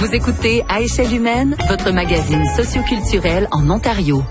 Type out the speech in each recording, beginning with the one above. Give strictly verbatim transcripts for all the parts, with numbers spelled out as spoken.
Vous écoutez À échelle humaine, votre magazine socioculturel en Ontario.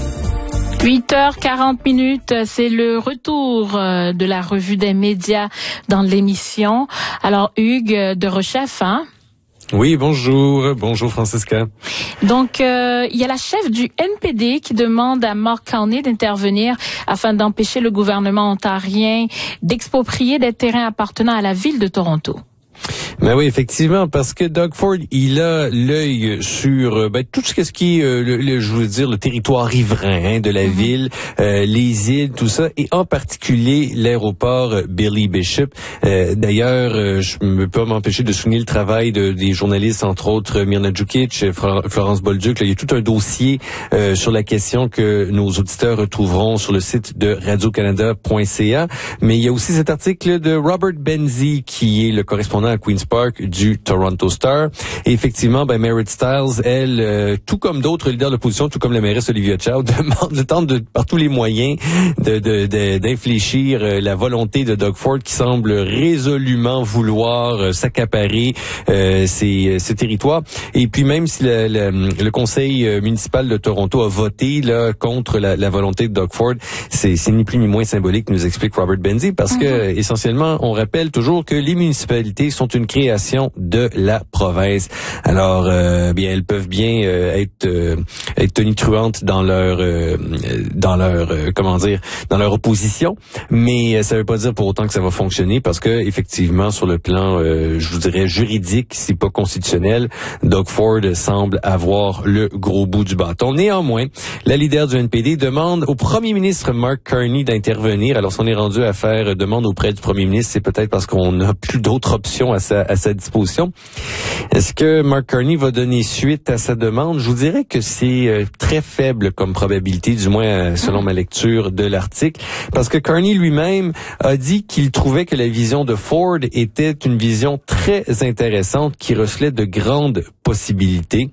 huit heures quarante minutes, c'est le retour de la revue des médias dans l'émission. Alors, Hugues de Rechef, hein? Oui, bonjour. Bonjour, Francisca. Donc, euh, il y a la chef du N P D qui demande à Mark Carney d'intervenir afin d'empêcher le gouvernement ontarien d'exproprier des terrains appartenant à la ville de Toronto. Ben oui, effectivement, parce que Doug Ford, il a l'œil sur ben, tout ce qui est, euh, le, le, je veux dire, le territoire riverain hein, de la mm-hmm. ville, euh, les îles, tout ça, et en particulier l'aéroport Billy Bishop. Euh, d'ailleurs, euh, je ne peux pas m'empêcher de souligner le travail de, des journalistes, entre autres Mirna Djukic, Florence Bolduc. Là, il y a tout un dossier euh, sur la question que nos auditeurs retrouveront sur le site de radio canada point c a. Mais il y a aussi cet article de Robert Benzie, qui est le correspondant à Queen's Park du Toronto Star. Et effectivement, ben Meredith Stiles, elle, euh, tout comme d'autres leaders de l'opposition, tout comme la mairesse Olivia Chow, demande le temps de par tous les moyens de, de, de d'infléchir euh, la volonté de Doug Ford, qui semble résolument vouloir euh, s'accaparer euh, ces, ces territoires. Et puis même si le, le, le conseil municipal de Toronto a voté là contre la, la volonté de Doug Ford, c'est, c'est ni plus ni moins symbolique, nous explique Robert Benzie, parce mm-hmm. que essentiellement, on rappelle toujours que les municipalités sont une création de la province. Alors, euh, bien, elles peuvent bien euh, être euh, être tonitruantes dans leur euh, dans leur euh, comment dire dans leur opposition, mais ça veut pas dire pour autant que ça va fonctionner, parce que effectivement, sur le plan, euh, je vous dirais juridique, si pas constitutionnel, Doug Ford semble avoir le gros bout du bâton. Néanmoins, la leader du N P D demande au premier ministre Mark Carney d'intervenir. Alors, si on est rendu à faire demande auprès du premier ministre, c'est peut-être parce qu'on n'a plus d'autres options à sa à sa disposition. Est-ce que Mark Carney va donner suite à sa demande? Je vous dirais que c'est euh, très faible comme probabilité, du moins euh, selon ma lecture de l'article, parce que Carney lui-même a dit qu'il trouvait que la vision de Ford était une vision très intéressante qui reflète de grandes possibilités.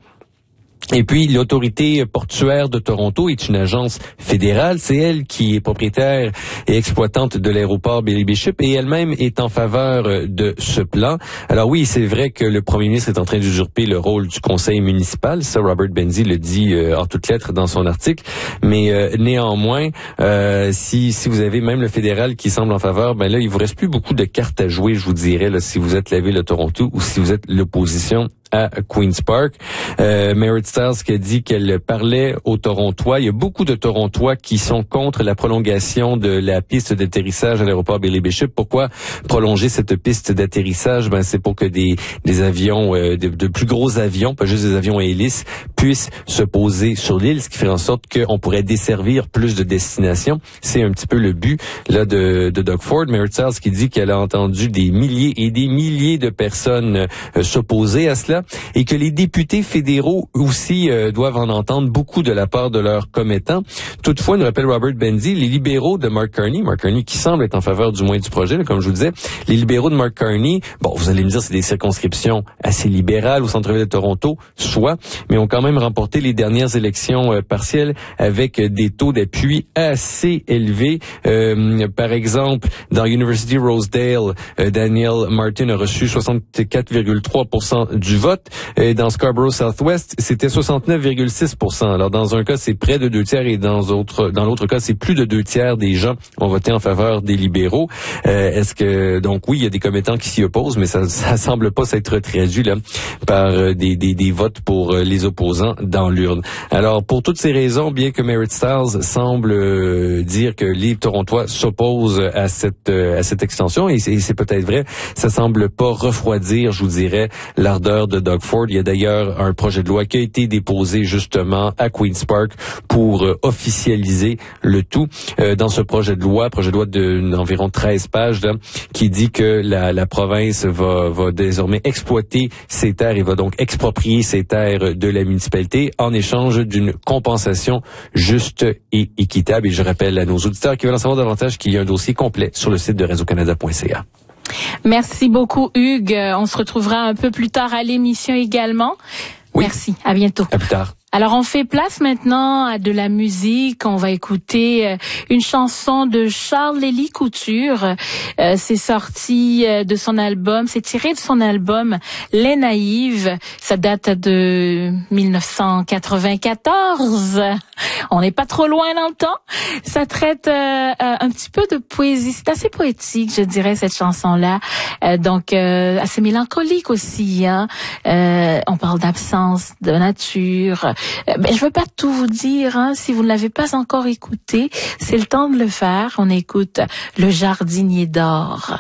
Et puis, l'autorité portuaire de Toronto est une agence fédérale. C'est elle qui est propriétaire et exploitante de l'aéroport Billy Bishop, et elle-même est en faveur de ce plan. Alors oui, c'est vrai que le premier ministre est en train d'usurper le rôle du conseil municipal. Ça, Robert Benzie le dit euh, en toutes lettres dans son article. Mais euh, néanmoins, euh, si si vous avez même le fédéral qui semble en faveur, ben là, il vous reste plus beaucoup de cartes à jouer, je vous dirais, là, si vous êtes la ville de Toronto ou si vous êtes l'opposition à Queen's Park. Euh, Meredith Stiles qui a dit qu'elle parlait aux Torontois. Il y a beaucoup de Torontois qui sont contre la prolongation de la piste d'atterrissage à l'aéroport Billy Bishop. Pourquoi prolonger cette piste d'atterrissage? Ben, c'est pour que des, des avions, euh, de, de plus gros avions, pas juste des avions à hélice, puissent se poser sur l'île, ce qui ferait en sorte qu'on pourrait desservir plus de destinations. C'est un petit peu le but là de, de Doug Ford. Meredith Stiles qui dit qu'elle a entendu des milliers et des milliers de personnes euh, s'opposer à cela, et que les députés fédéraux aussi euh, doivent en entendre beaucoup de la part de leurs commettants. Toutefois, nous rappelle Robert Benzie, les libéraux de Mark Carney, Mark Carney qui semble être en faveur du moins du projet, là, comme je vous disais, les libéraux de Mark Carney, bon, vous allez me dire, c'est des circonscriptions assez libérales au centre-ville de Toronto, soit, mais ont quand même remporté les dernières élections euh, partielles avec euh, des taux d'appui assez élevés. Euh, par exemple, dans University Rosedale, euh, Daniel Martin a reçu soixante-quatre virgule trois pour cent du vote. Et dans Scarborough Southwest, c'était soixante-neuf virgule six pour cent. Alors, dans un cas, c'est près de deux tiers, et dans l'autre, dans l'autre cas, c'est plus de deux tiers des gens ont voté en faveur des libéraux. Euh, est-ce que, donc oui, il y a des commettants qui s'y opposent, mais ça, ça semble pas s'être traduit, là, par euh, des, des, des votes pour euh, les opposants dans l'urne. Alors, pour toutes ces raisons, bien que Meredith Stiles semble euh, dire que les Torontois s'opposent à cette, euh, à cette extension, et c'est, et c'est peut-être vrai, ça semble pas refroidir, je vous dirais, l'ardeur de Doug Ford. Il y a d'ailleurs un projet de loi qui a été déposé justement à Queen's Park pour euh, officialiser le tout. Euh, dans ce projet de loi, projet de loi d'environ treize pages, là, qui dit que la, la province va, va désormais exploiter ses terres et va donc exproprier ses terres de la municipalité en échange d'une compensation juste et équitable. Et je rappelle à nos auditeurs qui veulent en savoir davantage qu'il y a un dossier complet sur le site de radio canada point c a. Merci beaucoup, Hugues. On se retrouvera un peu plus tard à l'émission également. Oui. Merci. À bientôt. À plus tard. Alors, on fait place maintenant à de la musique. On va écouter euh, une chanson de Charles-Élie Couture. Euh, c'est sorti euh, de son album, c'est tiré de son album Les Naïves. Ça date de dix-neuf cent quatre-vingt-quatorze. On n'est pas trop loin dans le temps. Ça traite euh, euh, un petit peu de poésie. C'est assez poétique, je dirais, cette chanson-là. Euh, donc, euh, assez mélancolique aussi. Hein. Euh, on parle d'absence de nature. Euh, ben, je veux pas tout vous dire. Hein. Si vous ne l'avez pas encore écouté, c'est le temps de le faire. On écoute Le Jardinier d'or.